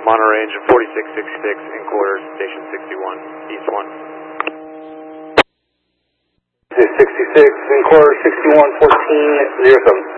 Monterey engine 4666, in quarters, station 61, east 1. 66, in quarters, 61, 14, 07.